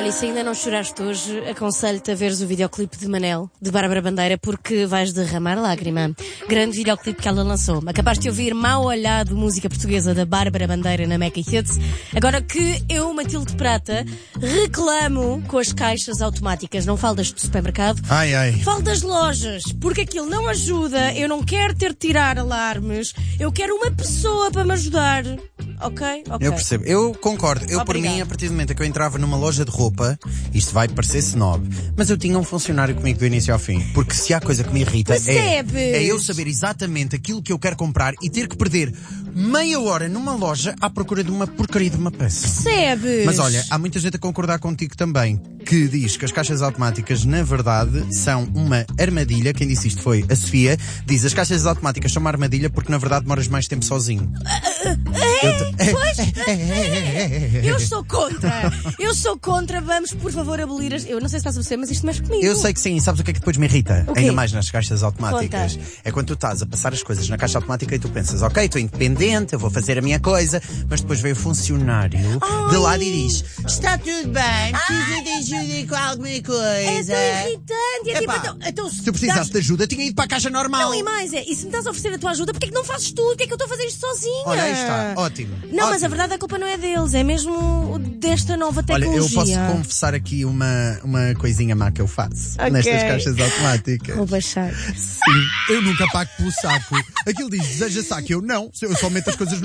Olha, e se ainda não choraste hoje, aconselho-te a veres o videoclipe de Manel, de Bárbara Bandeira, porque vais derramar lágrima. Grande videoclipe que ela lançou. Acabaste de ouvir Mal Olhado, música portuguesa da Bárbara Bandeira na Meca Hits. Agora que eu, Matilde Prata, reclamo com as caixas automáticas. Não falo das do supermercado. Falo das lojas, porque aquilo não ajuda. Eu não quero ter de tirar alarmes. Eu quero uma pessoa para me ajudar. Ok? Eu percebo. Eu concordo. Eu, por mim, a partir do momento que eu entrava numa loja de roupa, isto vai parecer snob, mas eu tinha um funcionário comigo do início ao fim. Porque se há coisa que me irrita é eu saber exatamente aquilo que eu quero comprar e ter que perder meia hora numa loja à procura de uma porcaria de uma peça. Percebes? Mas olha, há muita gente a concordar contigo também, que diz que as caixas automáticas, na verdade, são uma armadilha. Quem disse isto foi a Sofia. Diz, as caixas automáticas são uma armadilha porque, na verdade, demoras mais tempo sozinho. Eu sou contra. Eu sou contra. Vamos, por favor, abolir as... Eu não sei se estás a perceber, mas isto mexe comigo. Eu sei que sim. Sabes o que é que depois me irrita? O quê? Ainda mais nas caixas automáticas. Conta. É quando tu estás a passar as coisas na caixa automática e tu pensas, ok, estou independente, eu vou fazer a minha coisa, mas depois vem o funcionário de lado e diz, está tudo bem, precisa de ajuda com alguma coisa. É tão irritante. É Epá, tipo, então, se tu precisasse de ajuda, tinha ido para a caixa normal. Não, e mais, e se me estás a oferecer a tua ajuda, porquê é que não fazes tu? Porquê é que eu estou a fazer isto sozinha? Olha, aí está, ótimo. Não, ótimo. mas a verdade a culpa não é deles, é mesmo desta nova Olha, tecnologia. eu posso confessar aqui uma coisinha má que eu faço nestas caixas automáticas. Vou baixar. Sim, eu nunca pago pelo saco. Aquilo diz, deseja saco, eu não, eu só meto as coisas no